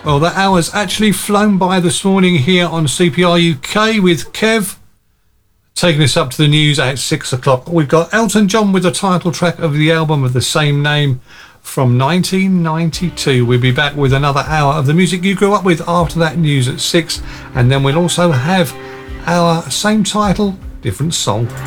Well, that hour's actually flown by this morning here on CPR UK with Kev taking us up to the news at 6 o'clock. We've got Elton John with the title track of the album of the same name from 1992. We'll be back with another hour of the music you grew up with after that news at 6, and then we'll also have our same title, different song.